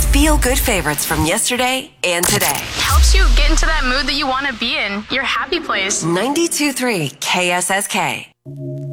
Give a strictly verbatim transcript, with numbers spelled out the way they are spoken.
feel-good favorites from yesterday and today. Helps you get into that mood that you want to be in, your happy place. ninety-two point three K S S K.